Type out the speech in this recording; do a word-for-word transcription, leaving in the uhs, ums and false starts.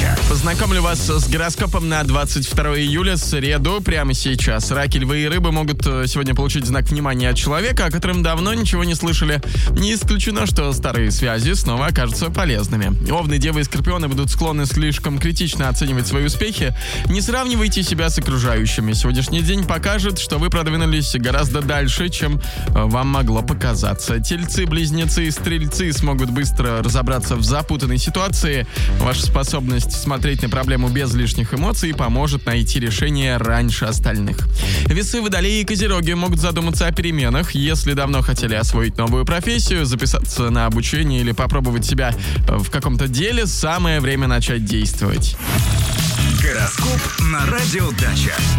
Радиодача. Познакомлю вас с гороскопом на двадцать второе июля, среду, прямо сейчас. Раки, львы и рыбы могут сегодня получить знак внимания от человека, о котором давно ничего не слышали. Не исключено, что старые связи снова окажутся полезными. Овны, девы и скорпионы будут склонны слишком критично оценивать свои успехи. Не сравнивайте себя с окружающими. Сегодняшний день покажет, что вы продвинулись гораздо дальше, чем вам могло показаться. Тельцы, близнецы и стрельцы смогут быстро разобраться в запутанной ситуации. Ваша способность смотреть на проблему без лишних эмоций поможет найти решение раньше остальных. Весы, водолеи и козероги могут задуматься о переменах. Если давно хотели освоить новую профессию, записаться на обучение или попробовать себя в каком-то деле, самое время начать действовать. Гороскоп на Радиодача.